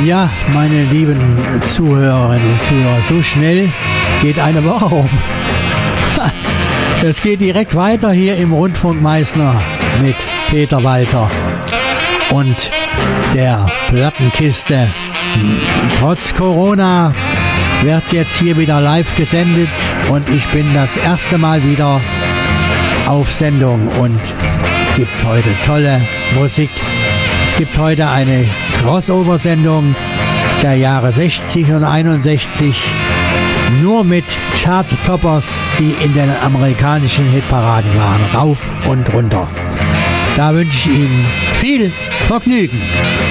Ja, meine lieben Zuhörerinnen und Zuhörer, so schnell geht eine Woche um. Es geht direkt weiter hier im Rundfunk Meißner mit Peter Walter und der Plattenkiste. Trotz Corona wird jetzt hier wieder live gesendet und ich bin das erste Mal wieder auf Sendung und gibt heute tolle Musik. Es gibt heute eine Crossover-Sendung der Jahre 60 und 61, nur mit Chart-Toppers, die in den amerikanischen Hitparaden waren, rauf und runter. Da wünsche ich Ihnen viel Vergnügen.